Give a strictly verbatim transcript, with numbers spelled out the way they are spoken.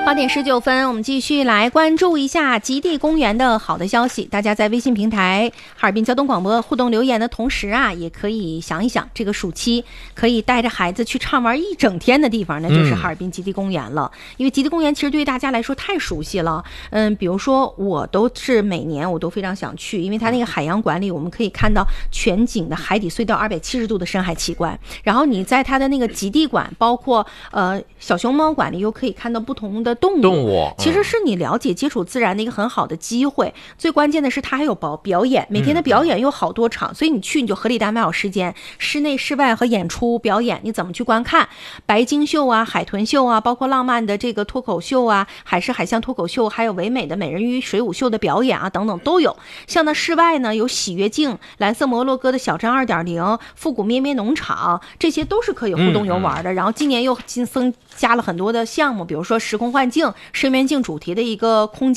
八点十九分，我们继续来关注一下极地公园的好的消息。大家在微信平台哈尔滨交通广播互动留言的同时啊，也可以想一想，这个暑期可以带着孩子去畅玩一整天的地方，那就是哈尔滨极地公园了。嗯、因为极地公园其实对于大家来说太熟悉了。嗯，比如说我都是每年我都非常想去，因为它那个海洋馆里我们可以看到全景的海底隧道二百七十度的深海奇观，然后你在它的那个极地馆，包括呃小熊猫馆里又可以看到不同的动物， 动物其实是你了解接触自然的一个很好的机会。最关键的是它还有表表演，每天的表演有好多场，所以你去你就合理的安排好时间，室内室外和演出表演你怎么去观看，白鲸秀啊、海豚秀啊，包括浪漫的这个脱口秀啊、海狮海象脱口秀，还有唯美的美人鱼水舞秀的表演啊等等都有。像那室外呢有喜悦径、蓝色摩洛哥的小镇 二点零、复古咩咩农场，这些都是可以互动游玩的。嗯、然后今年又新增加了很多的项目，比如说时空幻境、深渊镜主题的一个空间。